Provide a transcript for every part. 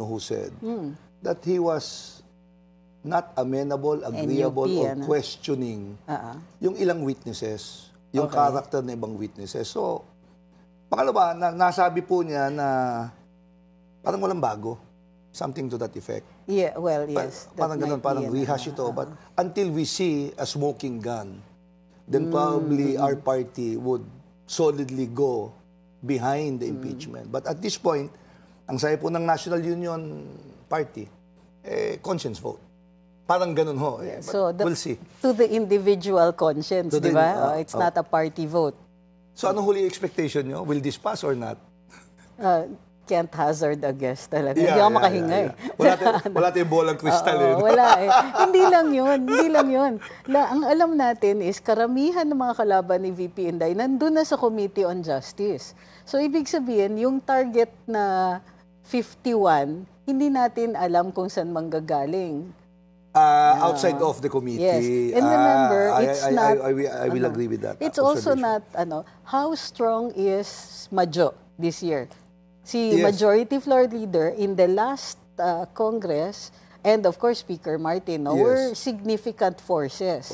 who said that he was not amenable, agreeable, or questioning yung ilang witnesses, yung character ng ibang witnesses. So, pangalawa, nasabi po niya na parang walang bago. Something to that effect. Yeah, well, yes. Parang ganun, parang rehash ito. But until we see a smoking gun, then probably our party would solidly go behind the impeachment. But at this point, ang sabi po ng National Union Party, conscience vote. Parang ganun ho. So we'll see. To the individual conscience, di ba? It's not a party vote. So anong huli expectation nyo? Will this pass or not? Can't hazard a guess talaga. Hindi ako makahinga eh. Wala tayong bolang kristal eh. Wala eh. Hindi lang yun. Ang alam natin is karamihan ng mga kalaban ni VP Inday nandun na sa Committee on Justice. So ibig sabihin, yung target na 51, hindi natin alam kung saan manggagaling. Outside of the committee. Yes. And remember, it's not... I will agree with that. It's also not, how strong is Majo this year? Si Majority Floor Leader in the last Congress, and of course Speaker Martin, were significant forces.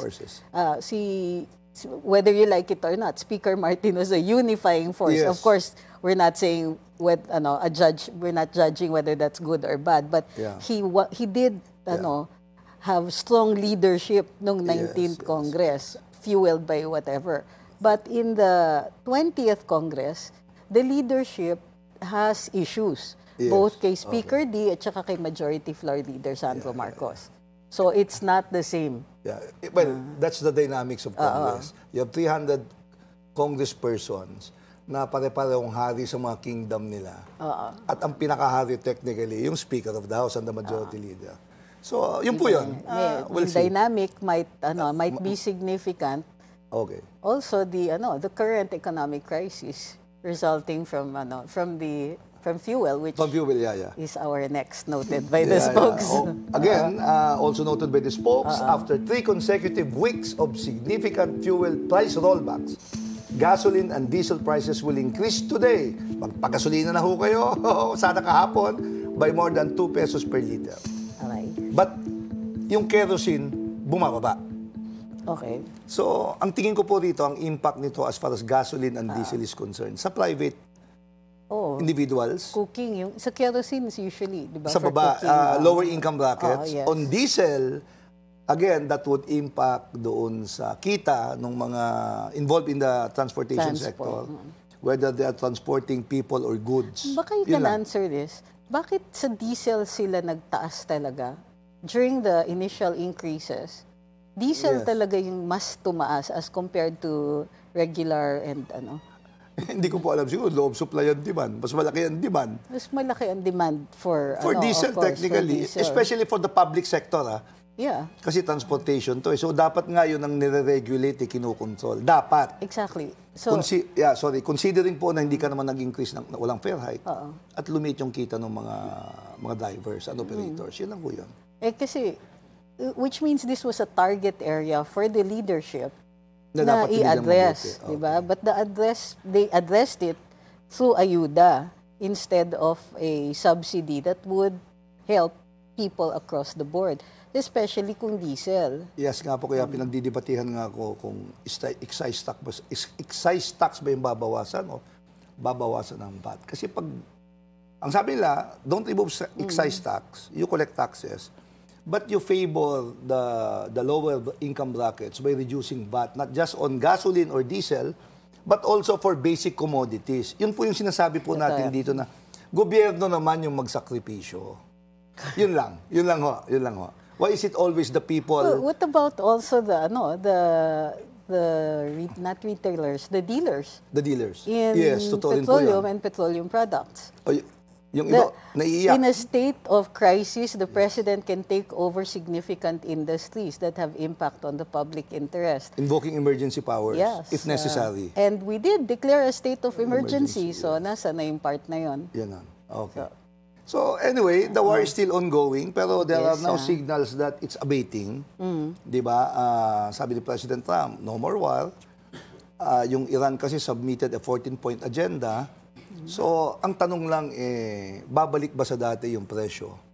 Whether you like it or not, Speaker Martin was a unifying force. Of course, we're not saying we're not judging whether that's good or bad, but he did have strong leadership nung 19th Congress, fueled by whatever. But in the 20th Congress, the leadership has issues, both kay Speaker D at saka kay Majority Floor Leader Sandro Marcos. So it's not the same. Yeah. Well, that's the dynamics of Congress. You have 300 congresspersons na pare-parehong hari sa mga kingdom nila. At ang pinakahari technically, yung Speaker of the House and the Majority Leader. So, yun po yun. We'll see. Dynamic might be significant. Okay. Also, the current economic crisis resulting from fuel, which is our next noted by the spokes. Again, also noted by the spokes, after 3 consecutive weeks of significant fuel price rollbacks, gasoline and diesel prices will increase today. Magpagasolina na ho kayo, sana kahapon, by more than 2 pesos per liter. Okay. But yung kerosene, bumababa. Okay. So, ang tingin ko po rito, ang impact nito as far as gasoline and diesel is concerned, sa private individuals. Cooking, sa kerosene usually, di ba? Sa baba, lower income brackets. On diesel, again, that would impact doon sa kita ng mga involved in the transportation sector, whether they are transporting people or goods. Baka you can answer this. Bakit sa diesel sila nagtaas talaga? During the initial increases, diesel talaga yung mas tumaas as compared to regular and Hindi ko po alam. Siguro, loob supply and demand. Mas malaki ang demand. Mas malaki ang demand for diesel, technically. For diesel. Especially for the public sector, Yeah. Kasi transportation to. So, dapat nga yun ang nire-regulate, kinukontrol. Dapat. Exactly. So, considering po na hindi ka naman nag-increase ng walang fare hike, at lumiit yung kita ng mga drivers and operators. Yun lang po yun. Kasi, which means this was a target area for the leadership na i-address, di ba? But they addressed it through ayuda instead of a subsidy that would help people across the board, especially kung diesel. Yes nga po, kaya pinagdidibatihan nga ako kung excise tax ba yung babawasan o babawasan ng VAT. Kasi pag, ang sabi nila, don't remove excise tax, you collect taxes, but you favor the lower income brackets by reducing VAT, not just on gasoline or diesel, but also for basic commodities. Yun po yung sinasabi po natin dito na gobyerno naman yung magsakripisyo. Yun lang ho. Why is it always the people? What about also not retailers, the dealers? The dealers. In totoo petroleum and petroleum products. Yung iba, naiiyak. In a state of crisis, the president can take over significant industries that have impact on the public interest. Invoking emergency powers, if necessary. And we did declare a state of emergency. So, nasa na yung part na yun. Yan na. Okay. So, anyway, the war is still ongoing, pero there are now signals that it's abating. Di ba? Sabi ni President Trump, no more war. Yung Iran kasi submitted a 14-point agenda So, ang tanong lang babalik ba sa dati yung presyo?